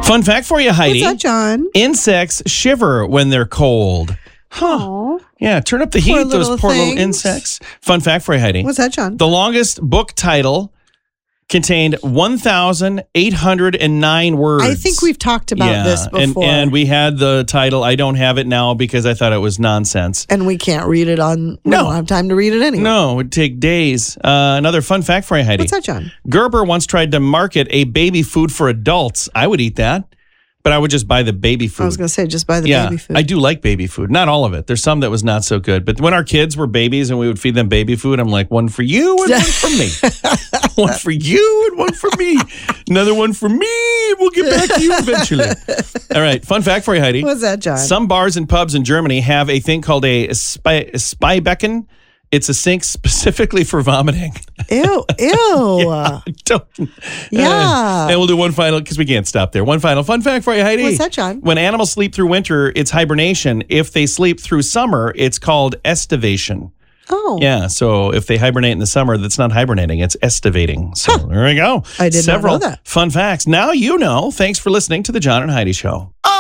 Fun fact for you, Heidi. What's that, John? Insects shiver when they're cold. Huh. Yeah, turn up the heat, Poor those little poor little things. insects. Fun fact for you, Heidi. What's that, John? The longest book title contained 1,809 words. I think we've talked about this before. And we had the title. I don't have it now because I thought it was nonsense. And we can't read it on... We don't have time to read it anyway. No, it would take days. Another fun fact for you, Heidi. What's that, John? Gerber once tried to market a baby food for adults. I would eat that. But I would just buy the baby food. I was going to say, just buy the baby food. I do like baby food. Not all of it. There's some that was not so good. But when our kids were babies and we would feed them baby food, I'm like, one for you and one for me. One for you and one for me. Another one for me. We'll get back to you eventually. All right. Fun fact for you, Heidi. What's that, John? Some bars and pubs in Germany have a thing called a Spybecken. It's a sink specifically for vomiting. Ew. Yeah. And we'll do one final, because we can't stop there. One final fun fact for you, Heidi. What's that, John? When animals sleep through winter, it's hibernation. If they sleep through summer, it's called estivation. Oh. Yeah, so if they hibernate in the summer, that's not hibernating, it's estivating. So there we go. I did not know that. Fun facts. Now you know. Thanks for listening to the John and Heidi Show.